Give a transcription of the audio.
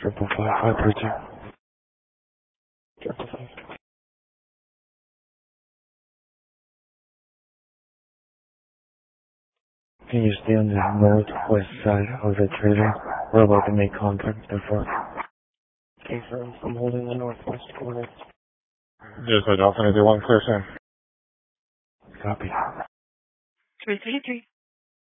Triple 532. Triple 5. Can you stay on the northwest side of the trailer? We're about to make contact with the front. Confirm. I'm holding the northwest corner. Just a Dolphin 1 clear, sir. Copy. 333.